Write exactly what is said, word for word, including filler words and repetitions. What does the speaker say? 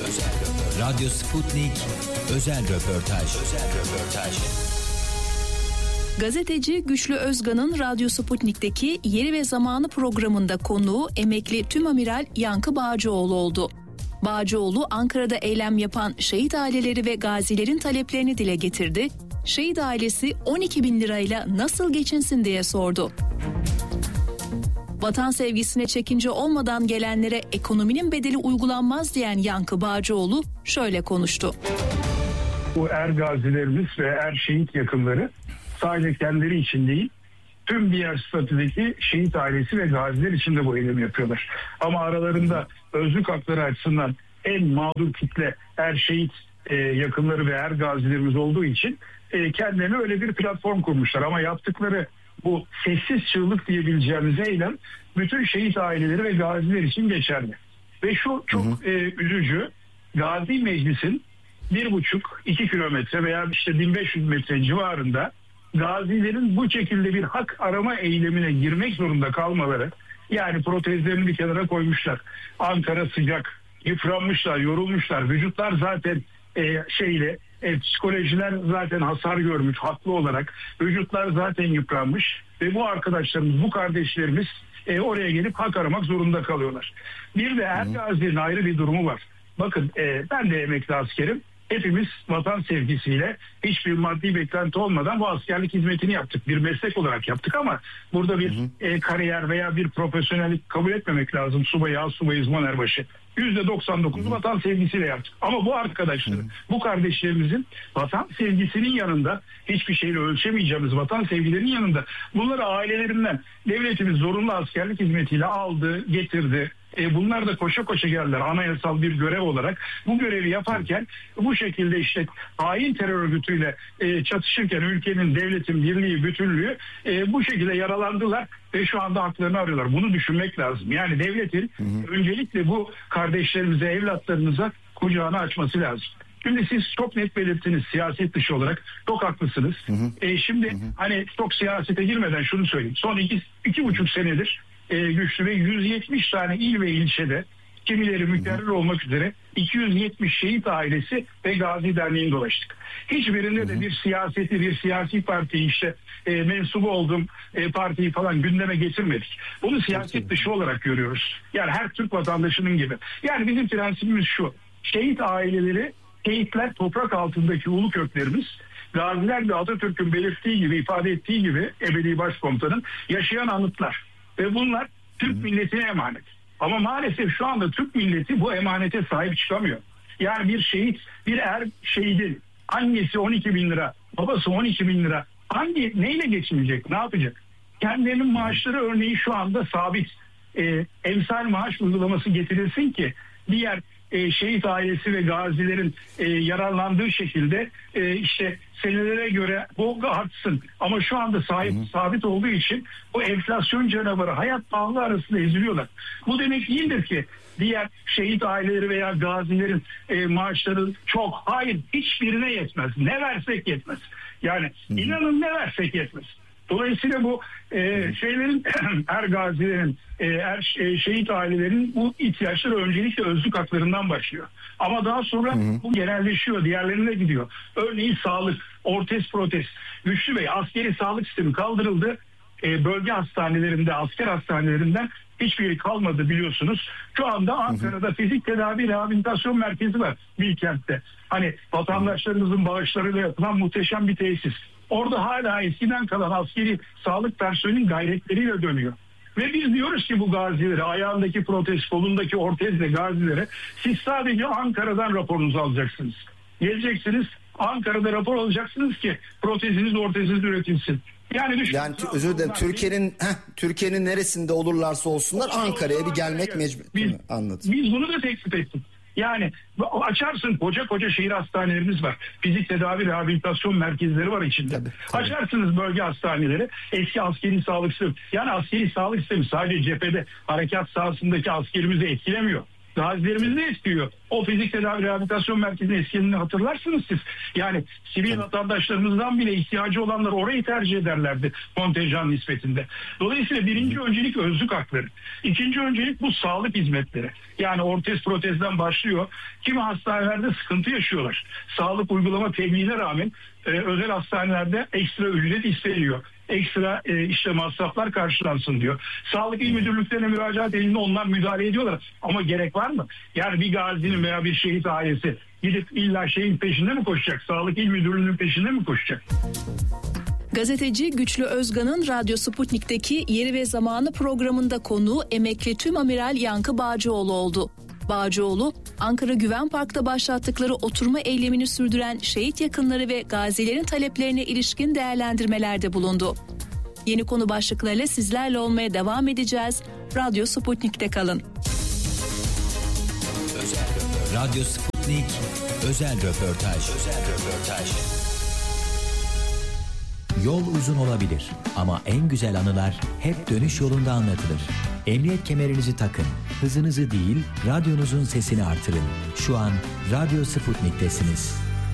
Radyo Sputnik özel röportaj. Özel röportaj. Gazeteci Güçlü Özgan'ın Radyo Sputnik'teki Yeri ve Zamanı programında konuğu emekli Tümamiral Yankı Bağcıoğlu oldu. Bağcıoğlu Ankara'da eylem yapan şehit aileleri ve gazilerin taleplerini dile getirdi. Şehit ailesi on iki bin lirayla nasıl geçinsin diye sordu. Vatan sevgisine çekince olmadan gelenlere ekonominin bedeli uygulanmaz diyen Yankı Bağcıoğlu şöyle konuştu. Bu er gazilerimiz ve er şehit yakınları sadece kendileri için değil, tüm diğer statüdeki şehit ailesi ve gaziler için de bu eylemi yapıyorlar. Ama aralarında özlük hakları açısından en mağdur kitle er şehit e, yakınları ve er gazilerimiz olduğu için e, kendilerine öyle bir platform kurmuşlar. Ama yaptıkları bu sessiz çığlık diyebileceğimiz eylem bütün şehit aileleri ve gaziler için geçerli. Ve şu çok hı hı. E, üzücü, Gazi Meclis'in bir buçuk iki kilometre veya işte bin beş yüz metre civarında gazilerin bu şekilde bir hak arama eylemine girmek zorunda kalmaları, yani protezlerini bir kenara koymuşlar. Ankara sıcak, yıpranmışlar, yorulmuşlar. Vücutlar zaten e, şeyle, e, psikolojiler zaten hasar görmüş haklı olarak. Vücutlar zaten yıpranmış ve bu arkadaşlarımız, bu kardeşlerimiz e, oraya gelip hak aramak zorunda kalıyorlar. Bir de er gazilerin ayrı bir durumu var. Bakın e, ben de emekli askerim. Hepimiz vatan sevgisiyle hiçbir maddi beklenti olmadan bu askerlik hizmetini yaptık. Bir meslek olarak yaptık ama burada bir hı hı. E, kariyer veya bir profesyonellik kabul etmemek lazım. Subayı, astsubayı, uzman erbaşı. yüzde doksan dokuzu vatan sevgisiyle yaptık. Ama bu arkadaşların, bu kardeşlerimizin vatan sevgisinin yanında, hiçbir şeyle ölçemeyeceğimiz vatan sevgilerinin yanında bunları ailelerinden devletimiz zorunlu askerlik hizmetiyle aldı, getirdi. E bunlar da koşa koşa geldiler anayasal bir görev olarak. Bu görevi yaparken bu şekilde işte hain terör örgütüyle e, çatışırken ülkenin, devletin birliği, bütünlüğü e, bu şekilde yaralandılar ve şu anda haklarını arıyorlar. Bunu düşünmek lazım. Yani devletin hı hı. öncelikle bu kardeşlerimize, evlatlarınıza kucağını açması lazım. Şimdi siz çok net belirttiniz siyaset dışı olarak. Çok haklısınız. Hı hı. E, şimdi hı hı. hani çok siyasete girmeden şunu söyleyeyim. Son iki, iki buçuk senedir e, Güçlü Bey yüz yetmiş tane il ve ilçede, kimileri mükerrer olmak üzere iki yüz yetmiş şehit ailesi ve Gazi Derneği'ni dolaştık. Hiçbirinde de bir siyaseti, bir siyasi parti işte e, mensubu olduğum e, partiyi falan gündeme getirmedik. Bunu siyaset dışı olarak görüyoruz. Yani her Türk vatandaşının gibi. Yani bizim prensibimiz şu. Şehit aileleri, şehitler toprak altındaki ulu köklerimiz. Gaziler de Atatürk'ün belirttiği gibi, ifade ettiği gibi ebedi başkomutanın yaşayan anıtlar. Ve bunlar Türk milletine emanet. Ama maalesef şu anda Türk milleti bu emanete sahip çıkamıyor. Yani bir şehit, bir er şehidin annesi on iki bin lira, babası on iki bin lira hangi, neyle geçinecek, ne yapacak? Kendilerinin maaşları örneğin şu anda sabit. Ee, emsal maaş uygulaması getirilsin ki diğer e, şehit ailesi ve gazilerin e, yararlandığı şekilde e, işte senelere göre bu artsın. Ama şu anda sahip, hı hı. sabit olduğu için bu enflasyon canavarı hayat pahalı arasında eziliyorlar. Bu demek değildir ki diğer şehit aileleri veya gazilerin e, maaşları çok. Hayır, hiçbirine yetmez. Ne versek yetmez. Yani hı hı. inanın ne versek yetmez. Dolayısıyla bu e, şeylerin er gazilerin, e, er e, şehit ailelerin bu ihtiyaçları öncelikle özlük haklarından başlıyor. Ama daha sonra hı hı. bu genelleşiyor, diğerlerine gidiyor. Örneğin sağlık, ortez protez. Güçlü Bey, askeri sağlık sistemi kaldırıldı. E, bölge hastanelerinde, asker hastanelerinden hiçbiri kalmadı biliyorsunuz. Şu anda Ankara'da hı hı. fizik tedavi rehabilitasyon merkezi var Bilkent'te. Hani vatandaşlarımızın bağışlarıyla yapılan muhteşem bir tesis. Orada hala eskiden kalan askeri sağlık personelinin gayretleriyle dönüyor. Ve biz diyoruz ki bu gazilere, ayağındaki protez, kolundaki ortezle gazilere, siz sadece Ankara'dan raporunuzu alacaksınız. Geleceksiniz, Ankara'da rapor alacaksınız ki proteziniz, orteziniz üretilsin. Yani, yani t- özür dilerim, Türkiye'nin heh, Türkiye'nin neresinde olurlarsa olsunlar Ankara'ya bir gelmek mecbur. Biz, anladım. Biz bunu da teklif ettik. Yani açarsın, koca koca şehir hastanelerimiz var. Fizik tedavi rehabilitasyon merkezleri var içinde. Tabii, tabii. Açarsınız bölge hastaneleri, eski askeri sağlık sistemi. Yani askeri sağlık sistemi sadece cephede, harekat sahasındaki askerimizi etkilemiyor. gazilerimizi de etkiliyor. O fizik tedavi rehabilitasyon merkezinin eskilerini hatırlarsınız siz. Yani sivil vatandaşlarımızdan bile ihtiyacı olanlar orayı tercih ederlerdi kontenjan nispetinde. Dolayısıyla birinci öncelik özlük hakları. İkinci öncelik bu sağlık hizmetleri. Yani ortez protezden başlıyor. Kimi hastanelerde sıkıntı yaşıyorlar. Sağlık uygulama tebliğine rağmen e, özel hastanelerde ekstra ücret isteniyor. Ekstra e, işte masraflar karşılansın diyor. Sağlık İl Müdürlüklerine müracaat edildiğinde onlar müdahale ediyorlar. Ama gerek var mı? Yani bir gazinin veya bir şehit ailesi gidip illa şeyin peşinde mi koşacak? Sağlık İl Müdürlüğü'nün peşinde mi koşacak? Gazeteci Güçlü Özgan'ın Radyo Sputnik'teki Yeri ve Zamanı programında konuğu emekli Tümamiral Yankı Bağcıoğlu oldu. Bağcıoğlu, Ankara Güven Park'ta başlattıkları oturma eylemini sürdüren şehit yakınları ve gazilerin taleplerine ilişkin değerlendirmelerde bulundu. Yeni konu başlıklarıyla sizlerle olmaya devam edeceğiz. Radyo Sputnik'te kalın. Özel Radyo Sputnik özel röportaj. Özel röportaj. Yol uzun olabilir ama en güzel anılar hep dönüş yolunda anlatılır. Emniyet kemerinizi takın, hızınızı değil, radyonuzun sesini artırın. Şu an Radyo Sputnik'tesiniz.